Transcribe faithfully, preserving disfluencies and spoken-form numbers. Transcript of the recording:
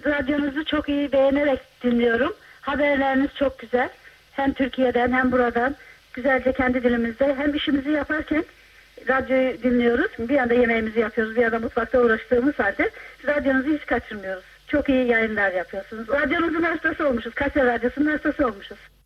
Radyonuzu çok iyi beğenerek dinliyorum. Haberleriniz çok güzel. Hem Türkiye'den hem buradan. Güzelce kendi dilimizde. Hem işimizi yaparken radyoyu dinliyoruz. Bir yanda yemeğimizi yapıyoruz. Bir yanda mutfakta uğraştığımız halde radyonuzu hiç kaçırmıyoruz. Çok iyi yayınlar yapıyorsunuz. Radyonuzun hastası olmuşuz. Kayseri Radyosu'nun hastası olmuşuz.